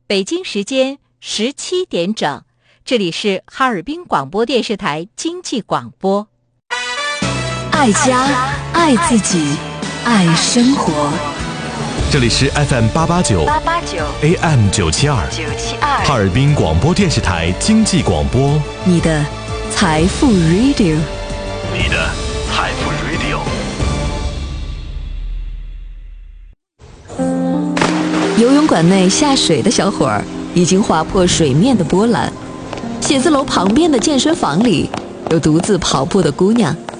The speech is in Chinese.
北京时间17点整，这里是哈尔滨广播电视台经济广播。 爱家，爱自己，爱生活。 这里是 FM889 AM972 哈尔滨广播电视台经济广播， 你的财富 Radio， 你的财富 Radio。 游泳馆内下水的小伙儿已经划破水面的波澜，写字楼旁边的健身房里有独自跑步的姑娘。